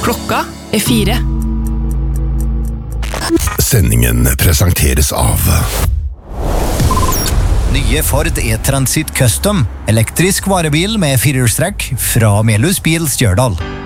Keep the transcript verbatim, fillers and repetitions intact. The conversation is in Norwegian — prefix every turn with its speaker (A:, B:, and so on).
A: Klokka er fire.
B: Sendingen presenteres av
C: Nye Ford E-Transit Custom, elektrisk varebil med firehjulstrekk fra Melhus Bil Stjørdal.